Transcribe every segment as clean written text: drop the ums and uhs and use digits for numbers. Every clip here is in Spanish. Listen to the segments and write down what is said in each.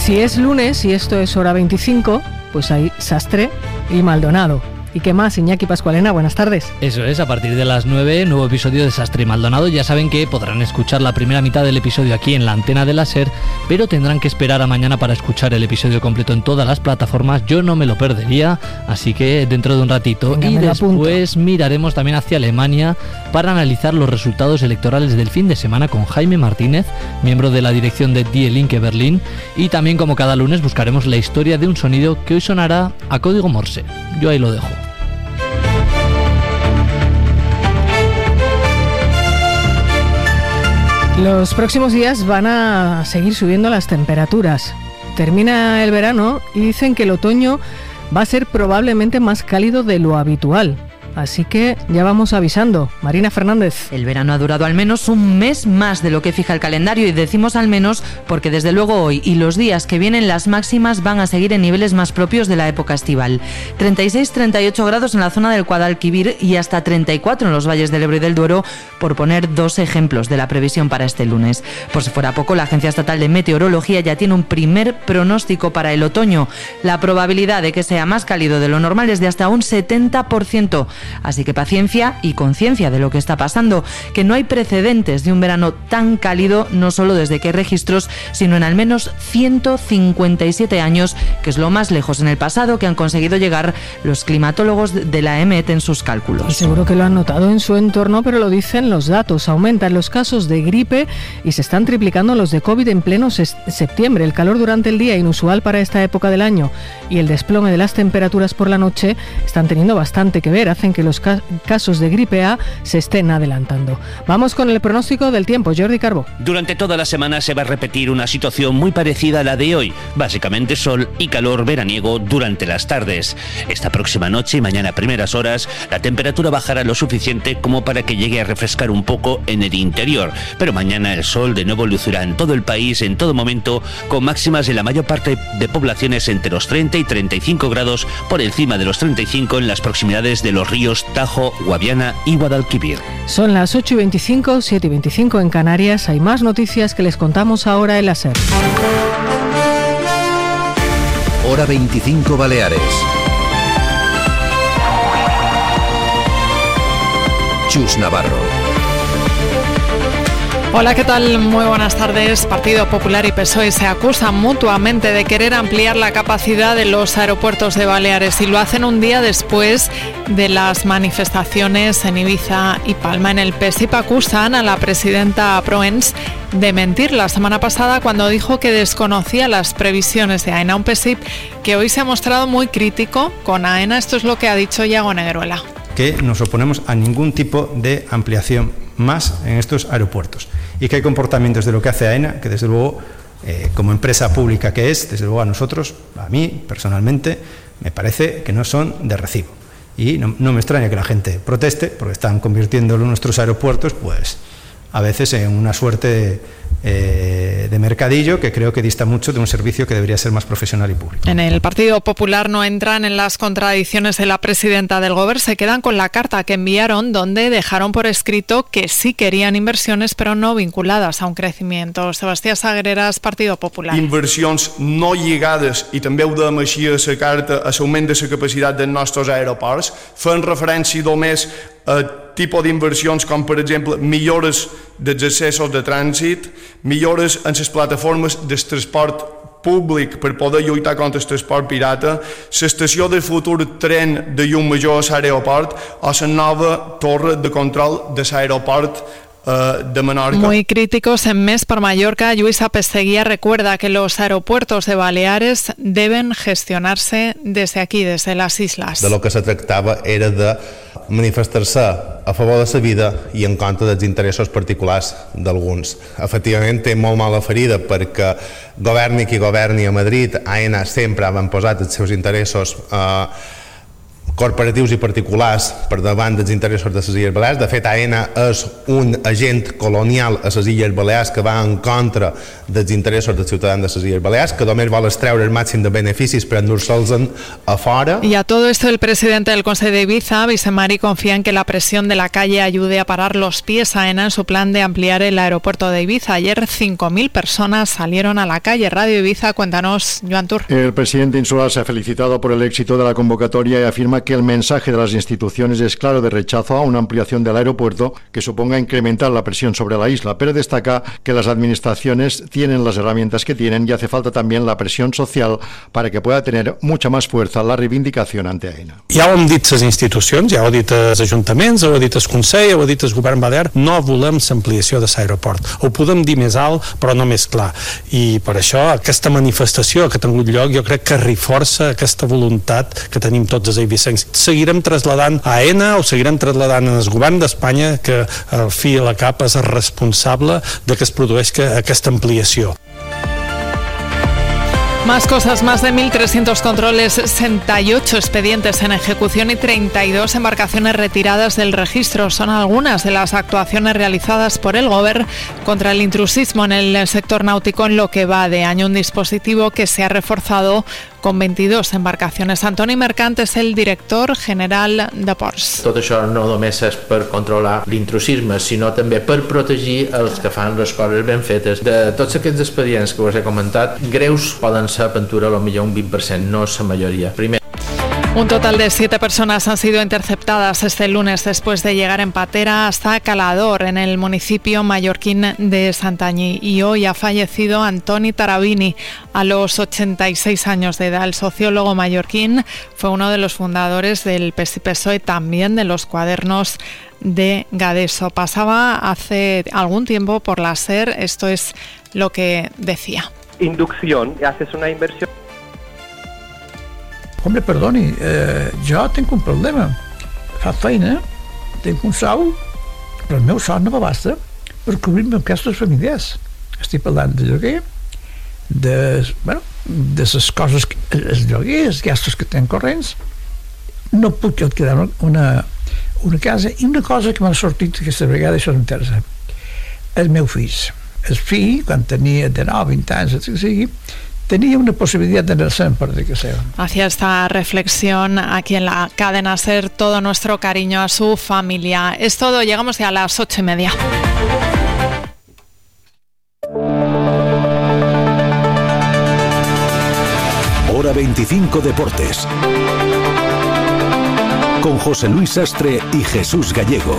Si es lunes y esto es hora 25, pues hay Sastre y Maldonado. ¿Y qué más, Iñaki Pascualena? Buenas tardes. Eso es, a partir de las 9, nuevo episodio de Sastre y Maldonado. Ya saben que podrán escuchar la primera mitad del episodio aquí en la antena de la SER, pero tendrán que esperar a mañana para escuchar el episodio completo en todas las plataformas. Yo no me lo perdería, así que dentro de un ratito. Venga, y después miraremos también hacia Alemania para analizar los resultados electorales del fin de semana con Jaime Martínez, miembro de la dirección de Die Linke Berlín, y también, como cada lunes, buscaremos la historia de un sonido que hoy sonará a código Morse. Yo ahí lo dejo. Los próximos días van a seguir subiendo las temperaturas. Termina el verano y dicen que el otoño va a ser probablemente más cálido de lo habitual. Así que ya vamos avisando. Marina Fernández. El verano ha durado al menos un mes más de lo que fija el calendario, y decimos al menos porque desde luego hoy y los días que vienen las máximas van a seguir en niveles más propios de la época estival. 36-38 grados en la zona del Guadalquivir y hasta 34 en los valles del Ebro y del Duero, por poner dos ejemplos de la previsión para este lunes. Por si fuera poco, la Agencia Estatal de Meteorología ya tiene un primer pronóstico para el otoño. La probabilidad de que sea más cálido de lo normal es de hasta un 70%. Así que paciencia y conciencia de lo que está pasando, que no hay precedentes de un verano tan cálido, no solo desde que hay registros, sino en al menos 157 años, que es lo más lejos en el pasado que han conseguido llegar los climatólogos de la EMET en sus cálculos. Y seguro que lo han notado en su entorno, pero lo dicen los datos. Aumentan los casos de gripe y se están triplicando los de COVID en pleno septiembre. El calor durante el día, inusual para esta época del año, y el desplome de las temperaturas por la noche están teniendo bastante que ver. Hacen que los casos de gripe A se estén adelantando. Vamos con el pronóstico del tiempo. Jordi Carbó. Durante toda la semana se va a repetir una situación muy parecida a la de hoy. Básicamente sol y calor veraniego durante las tardes. Esta próxima noche y mañana a primeras horas la temperatura bajará lo suficiente como para que llegue a refrescar un poco en el interior. Pero mañana el sol de nuevo lucirá en todo el país en todo momento, con máximas en la mayor parte de poblaciones entre los 30 y 35 grados, por encima de los 35 en las proximidades de los ríos Tajo, Guadiana y Guadalquivir. Son las 8:25, 7:25 en Canarias. Hay más noticias que les contamos ahora en la SER. Hora 25 Baleares. Chus Navarro. Hola, ¿qué tal? Muy buenas tardes. Partido Popular y PSOE se acusan mutuamente de querer ampliar la capacidad de los aeropuertos de Baleares, y lo hacen un día después de las manifestaciones en Ibiza y Palma. En el PSIP acusan a la presidenta Proens de mentir la semana pasada cuando dijo que desconocía las previsiones de AENA. Un PSIP que hoy se ha mostrado muy crítico con AENA. Esto es lo que ha dicho Iago Negruela. Que nos oponemos a ningún tipo de ampliación más en estos aeropuertos, y que hay comportamientos de lo que hace AENA que, desde luego, como empresa pública que es, desde luego a nosotros, a mí personalmente, me parece que no son de recibo. Y no me extraña que la gente proteste, porque están convirtiendo nuestros aeropuertos, pues, a veces en una suerte de mercadillo que creo que dista mucho de un servicio que debería ser más profesional y público. En el Partido Popular no entran en las contradicciones de la presidenta del Gobierno, se quedan con la carta que enviaron, donde dejaron por escrito que sí querían inversiones, pero no vinculadas a un crecimiento. Sebastián Sagreras, Partido Popular. Inversions no lligades, i també ho dèiem així a la carta, a l'augment de la capacitat dels nostres aeroports, fent referència només a tipus d'inversions com, per exemple, millores dels accessos de trànsit, millores en les plataformes del transport públic per poder lluitar contra el transport pirata, l'estació del futur tren de llum major a l'aeroport o la nova torre de control de l'aeroport de Menorca. Muy críticos en Mes per Mallorca. Lluïsa Pesseguía recuerda que los aeropuertos de Baleares deben gestionarse desde aquí, desde las islas. De lo que se tractava era de manifestar-se a favor de la vida i en contra dels interessos particulars d'alguns. Efectivament, té molt mala ferida perquè governi qui governi a Madrid, AENA sempre ha posat els seus interessos corporatius i particulars per davant dels interessos de les Illes Balears. De fet, AENA és un agent colonial a les Illes Balears que va en contra dels interessos dels ciutadans de les Illes Balears, que només vol extreure el màxim de beneficis per endur-se'ls a fora. Y a todo esto, el presidente del Consejo de Ibiza, Vicemari, confía en que la presión de la calle ayude a parar los pies a AENA en su plan de ampliar el aeropuerto de Ibiza. Ayer 5.000 personas salieron a la calle. Radio Ibiza, cuéntanos, Joan Tur. El presidente insular se ha felicitado por el éxito de la convocatoria y afirma que el mensaje de las instituciones es claro de rechazo a una ampliación del aeropuerto que suponga incrementar la presión sobre la isla, pero destaca que las administraciones tienen las herramientas que tienen y hace falta también la presión social para que pueda tener mucha más fuerza la reivindicación ante AENA. Ja ho hem dit les institucions, ja ho ha dit els ajuntaments, ho ha dit el Consell, ho ha dit el govern balear, no volem l'ampliació de l'aeroport. Ho podem dir més alt, però no més clar. I per això aquesta manifestació que ha tingut lloc jo crec que reforça aquesta voluntat que tenim tots els eivissencs. Seguirem traslladant a AENA o seguirem traslladant al govern d'Espanya que al fi i a la cap és el responsable de que es produeixi aquesta ampliació. Más cosas, más de 1.300 controles, 68 expedientes en ejecución y 32 embarcaciones retiradas del registro. Son algunas de las actuaciones realizadas por el Govern contra el intrusismo en el sector náutico en lo que va de año. Un dispositivo que se ha reforzado con 22 embarcaciones. Antoni Mercant és el director general de Ports. Tot això no només és per controlar l'intrusisme, sinó també per protegir els que fan les coses ben fetes. De tots aquests expedients que us he comentat, greus poden ser a pintura potser un 20%, no és la majoria. Primer. Un total de 7 personas han sido interceptadas este lunes después de llegar en patera hasta Calador, en el municipio mallorquín de Santanyí. Y hoy ha fallecido Antoni Tarabini a los 86 años de edad. El sociólogo mallorquín fue uno de los fundadores del PSI-PSOE, también de los Cuadernos de Gadeso. Pasaba hace algún tiempo por la SER, esto es lo que decía. Inducción, haces una inversión. Hombre, perdoni, jo tinc un problema. Fa feina, tinc un sou, però el meu sou no m'abasta per cobrir-me aquestes famílies. Estic parlant de lloguer, de les coses, els lloguers, els gastos que tenen corrents. No puc alquilar una casa. I una cosa que m'ha sortit aquesta vegada, això m'interessa. El meu fill. El fill, quan tenia de 9, 20 anys, el que sigui, tenía una posibilidad de tener siempre de que sea. Hacia esta reflexión aquí en la cadena SER, todo nuestro cariño a su familia. Es todo, llegamos ya a las 8:30. Hora 25 Deportes. Con José Luis Sastre y Jesús Gallego.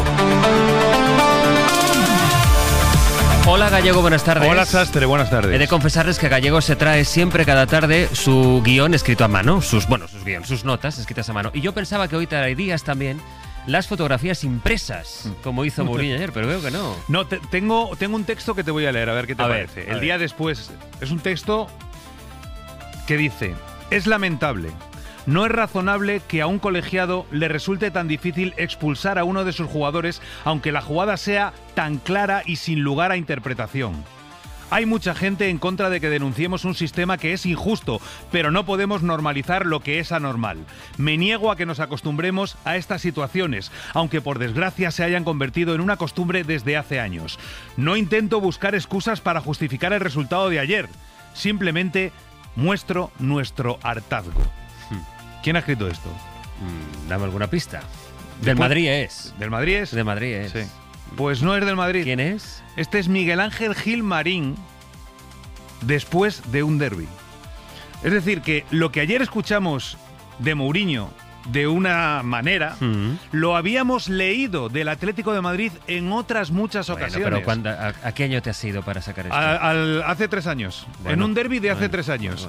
Hola Gallego, buenas tardes. Hola Sastre, buenas tardes. He de confesarles que Gallego se trae siempre cada tarde su guión escrito a mano, sus notas escritas a mano. Y yo pensaba que hoy traerías también las fotografías impresas, como hizo Mourinho ayer, pero veo que no. No, tengo un texto que te voy a leer, a ver qué te parece. El día después, es un texto que dice: es lamentable. No es razonable que a un colegiado le resulte tan difícil expulsar a uno de sus jugadores, aunque la jugada sea tan clara y sin lugar a interpretación. Hay mucha gente en contra de que denunciemos un sistema que es injusto, pero no podemos normalizar lo que es anormal. Me niego a que nos acostumbremos a estas situaciones, aunque por desgracia se hayan convertido en una costumbre desde hace años. No intento buscar excusas para justificar el resultado de ayer. Simplemente muestro nuestro hartazgo. ¿Quién ha escrito esto? Dame alguna pista. ¿Del Madrid es? ¿Del Madrid es? Del Madrid es. Sí. Pues no es del Madrid. ¿Quién es? Este es Miguel Ángel Gil Marín, después de un derbi. Es decir, que lo que ayer escuchamos de Mourinho de una manera, lo habíamos leído del Atlético de Madrid en otras muchas ocasiones. Pero ¿a qué año te has ido para sacar esto? Hace 3 años. Bueno, en un derbi de hace 3 años.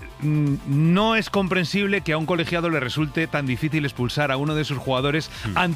No es comprensible que a un colegiado le resulte tan difícil expulsar a uno de sus jugadores ante